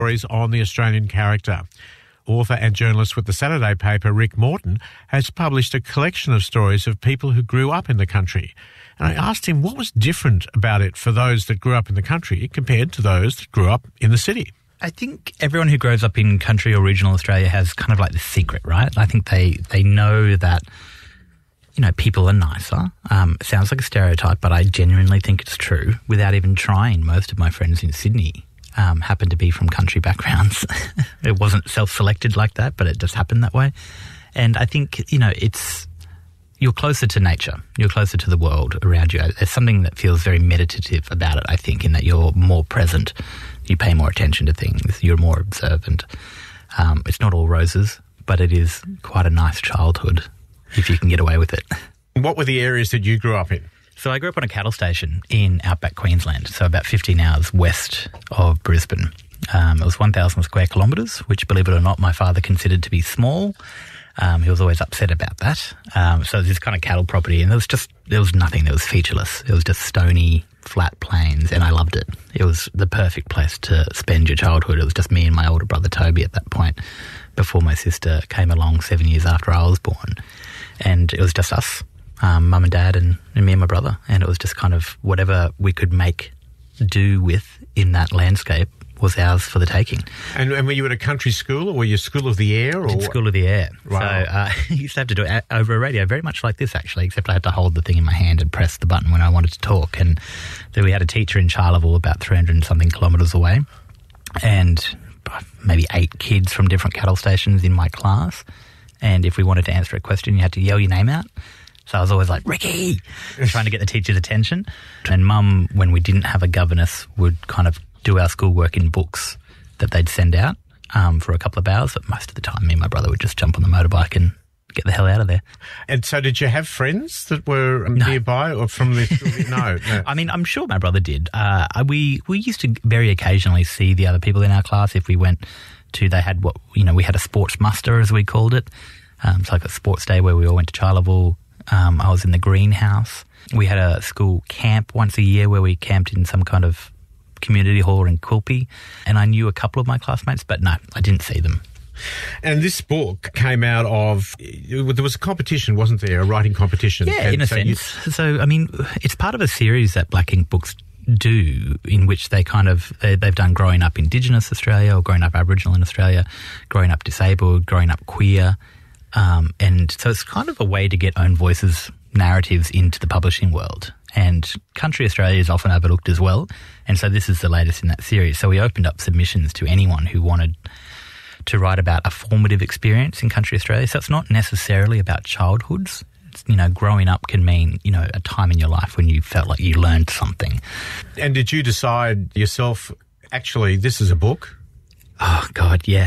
stories on the Australian character. Author and journalist with the Saturday paper, Rick Morton, has published a collection of stories of people who grew up in the country. And I asked him what was different about it for those that grew up in the country compared to those that grew up in the city. I think everyone who grows up in country or regional Australia has kind of like the secret, right? I think they know that, you know, people are nicer. It sounds like a stereotype, but I genuinely think it's true. Without even trying, most of my friends in Sydney happen to be from country backgrounds. It wasn't self-selected like that, but it just happened that way. And I think, you know, you're closer to nature. You're closer to the world around you. There's something that feels very meditative about it, I think, in that you're more present. You pay more attention to things. You're more observant. It's not all roses, but it is quite a nice childhood if you can get away with it. What were the areas that you grew up in? So I grew up on a cattle station in outback Queensland, so about 15 hours west of Brisbane. It was 1,000 square kilometres, which, believe it or not, my father considered to be small. He was always upset about that. So this kind of cattle property, and there was nothing. It was featureless. It was just stony, flat plains, and I loved it. It was the perfect place to spend your childhood. It was just me and my older brother Toby at that point, before my sister came along 7 years after I was born. And it was just us, mum and dad and me and my brother. And it was just kind of whatever we could make do with in that landscape was ours for the taking. And were you at a country school, or were you School of the Air? Or School of the Air. Wow. So I used to have to do it over a radio, very much like this actually, except I had to hold the thing in my hand and press the button when I wanted to talk. And then we had a teacher in Charleville about 300 and something kilometres away, and maybe 8 kids from different cattle stations in my class. And if we wanted to answer a question, you had to yell your name out. So I was always like, Ricky, trying to get the teacher's attention. And Mum, when we didn't have a governess, would kind of do our schoolwork in books that they'd send out for a couple of hours. But most of the time, me and my brother would just jump on the motorbike and get the hell out of there. And so did you have friends that were nearby or from the... No. I mean, I'm sure my brother did. We used to very occasionally see the other people in our class if we went to... we had a sports muster, as we called it. It's like a sports day where we all went to Charleville. I was in the greenhouse. We had a school camp once a year where we camped in some kind of community hall in Quilpie, and I knew a couple of my classmates, but no, I didn't see them. And this book came out of... There was a competition, wasn't there? A writing competition. Yeah, in a sense. So, I mean, it's part of a series that Black Ink Books do, in which they've done growing up Indigenous Australia, or growing up Aboriginal in Australia, growing up disabled, growing up queer. And so it's kind of a way to get own voices, narratives into the publishing world. And country Australia is often overlooked as well. And so this is the latest in that series. So we opened up submissions to anyone who wanted to write about a formative experience in country Australia. So it's not necessarily about childhoods. It's, growing up can mean, a time in your life when you felt like you learned something. And did you decide yourself, actually, this is a book? Oh, God, yeah.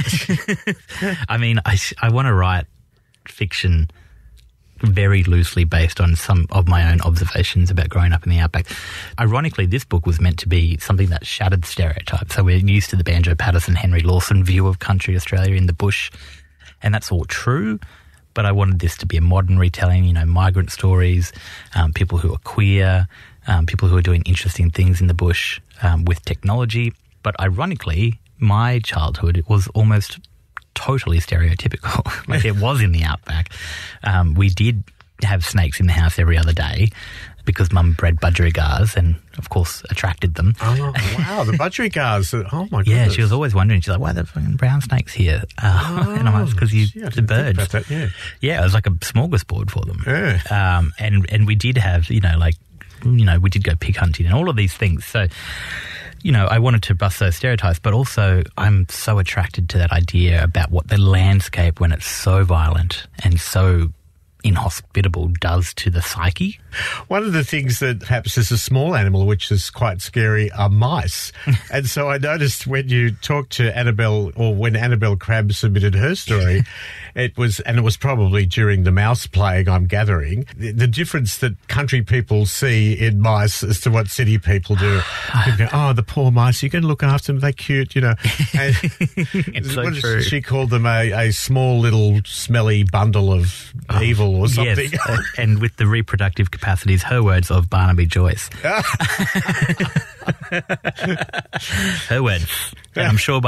I mean, I want to write fiction very loosely based on some of my own observations about growing up in the outback. Ironically, this book was meant to be something that shattered stereotypes. So we're used to the Banjo Patterson, Henry Lawson view of country Australia in the bush, and that's all true. But I wanted this to be a modern retelling, migrant stories, people who are queer, people who are doing interesting things in the bush with technology. But ironically, my childhood, it was almost totally stereotypical. Like it was in the outback. We did have snakes in the house every other day because Mum bred budgerigars and, of course, attracted them. Oh, wow, the budgerigars. Oh, my goodness. Yeah, she was always wondering. She's like, why are there fucking brown snakes here? And I'm like, it's because the birds. Think about that, Yeah, it was like a smorgasbord for them. Yeah. And we did have, we did go pig hunting and all of these things. So, I wanted to bust those stereotypes, but also I'm so attracted to that idea about what the landscape, when it's so violent and so inhospitable, does to the psyche. One of the things that perhaps is a small animal, which is quite scary, are mice. And so I noticed when you talked to Annabelle, or when Annabelle Crabb submitted her story, it was probably during the mouse plague, I'm gathering, the difference that country people see in mice as to what city people do. People go, oh, the poor mice, you can look after them, they're cute, And it's so true. She called them a small little smelly bundle of evil Bible or something. Yes, and with the reproductive capacities, her words, of Barnaby Joyce. Her words. And I'm sure